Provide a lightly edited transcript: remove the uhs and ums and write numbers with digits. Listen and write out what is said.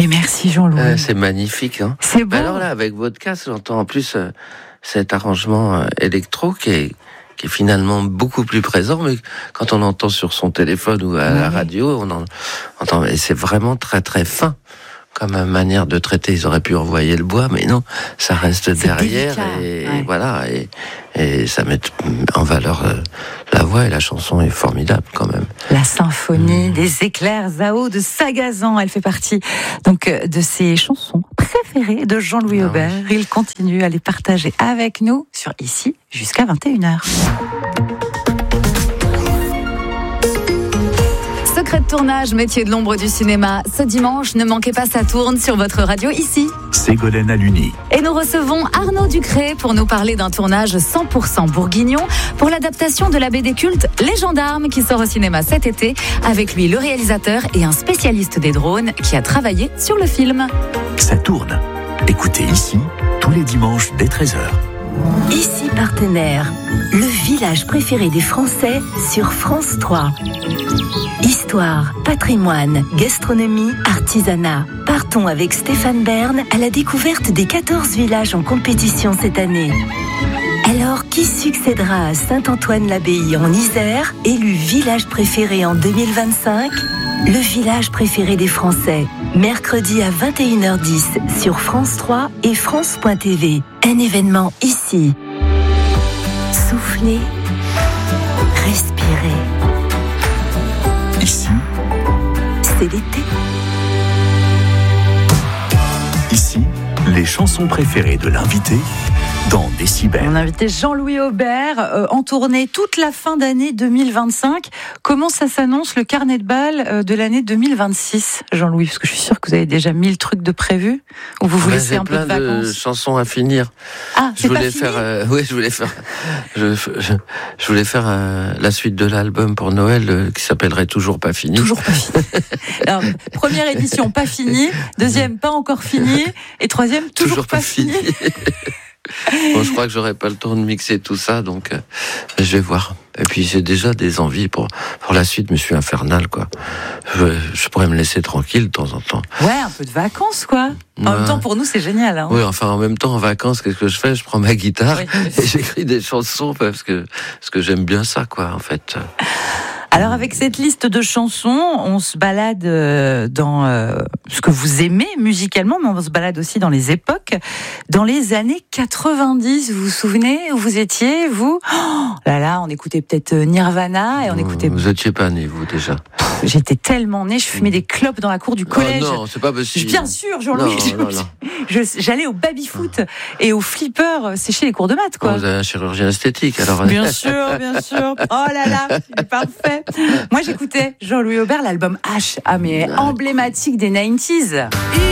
Mais merci Jean-Louis. C'est magnifique. Hein. C'est beau. Alors là, avec votre casque, j'entends en plus cet arrangement électro qui est finalement beaucoup plus présent, mais quand on entend sur son téléphone ou à la radio, on entend, et c'est vraiment très très fin. Comme manière de traiter, ils auraient pu envoyer le bois, mais non, ça reste derrière, délicat, et voilà, et ça met en valeur la voix, et la chanson est formidable quand même. La symphonie des éclairs Zao de Sagazan, elle fait partie donc de ses chansons préférées de Jean-Louis Aubert. Il continue à les partager avec nous sur Ici jusqu'à 21h. Secret de tournage, métier de l'ombre du cinéma. Ce dimanche, ne manquez pas, ça tourne sur votre radio Ici. Ségolène Aluni. Et nous recevons Arnaud Ducré pour nous parler d'un tournage 100% bourguignon pour l'adaptation de la BD culte Les Gendarmes qui sort au cinéma cet été. Avec lui, le réalisateur et un spécialiste des drones qui a travaillé sur le film. Ça tourne. Écoutez Ici, tous les dimanches dès 13h. Ici Partenaire, le village préféré des Français sur France 3. Histoire, patrimoine, gastronomie, artisanat. Partons avec Stéphane Bern à la découverte des 14 villages en compétition cette année. Alors, qui succédera à Saint-Antoine-l'Abbaye en Isère, élu village préféré en 2025 ? Le village préféré des Français, mercredi à 21h10 sur France 3 et France.tv. Un événement ici. Soufflez, respirez. Ici, C'est l'été. Ici, les chansons préférées de l'invité dans Décibel. Mon invité Jean-Louis Aubert, en tournée toute la fin d'année 2025. Comment ça s'annonce le carnet de bal de l'année 2026, Jean-Louis? Parce que je suis sûre que vous avez déjà 1000 trucs de prévus, ou vous vous laissez un peu de J'ai plein de vacances. chansons à finir. Ah, c'est pas fini. Je voulais faire la suite de l'album pour Noël qui s'appellerait Toujours pas fini. Toujours pas fini. Alors, première édition, pas fini. Deuxième, pas encore fini. Et troisième, toujours pas fini. Bon, je crois que j'aurai pas le temps de mixer tout ça, donc je vais voir. Et puis j'ai déjà des envies pour la suite, mais je suis infernal, quoi. Je pourrais me laisser tranquille de temps en temps. Ouais, un peu de vacances, quoi. En même temps, pour nous, c'est génial. Hein. Oui, enfin, en même temps, en vacances, qu'est-ce que je fais? Je prends ma guitare et j'écris des chansons parce que j'aime bien ça, quoi, en fait. Alors avec cette liste de chansons, on se balade dans ce que vous aimez musicalement, mais on se balade aussi dans les époques. Dans les années 90, vous vous souvenez où vous étiez, vous? Là, on écoutait peut-être Nirvana et on écoutait... Vous étiez pas né, vous, déjà? J'étais tellement née, je fumais des clopes dans la cour du collège. Oh non, c'est pas possible. Bien sûr, Jean-Louis. Non. J'allais au baby-foot et au flipper sécher les cours de maths, quoi. Vous avez un chirurgien esthétique, alors. Bien sûr. Oh là là, c'est parfait. Moi, j'écoutais Jean-Louis Aubert, l'album H, mais emblématique des 90s.